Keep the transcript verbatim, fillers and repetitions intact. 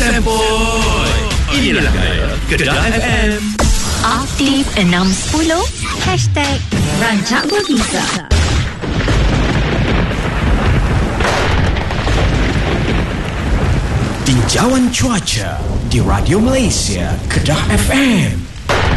Sempoi. Inilah gaya Kedah F M. Aktif enam sepuluh Hashtag Rancak Berbisa. Tinjauan cuaca di Radio Malaysia Kedah F M.